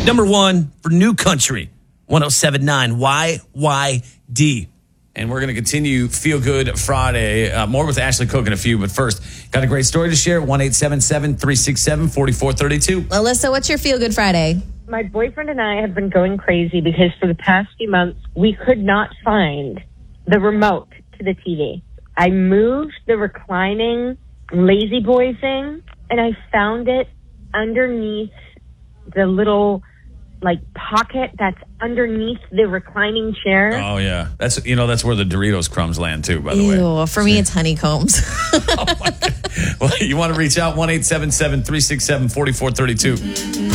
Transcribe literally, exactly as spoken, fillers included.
Number one for New Country, one oh seven point nine Y Y D. And we're going to continue Feel Good Friday. Uh, more with Ashley Cook in a few. But first, got a great story to share. one eight seven seven, three six seven, four four three two. Alyssa, what's your Feel Good Friday? My boyfriend and I have been going crazy because for the past few months, we could not find the remote to the T V. I moved the reclining Lazy Boy thing, and I found it underneath the little, like, pocket that's underneath the reclining chair. Oh, yeah. That's, you know, that's where the Doritos crumbs land, too, by the Ew, way. for me, it's honeycombs. Oh, my God. Well, you want to reach out, one eight seven seven, three six seven, four four three two.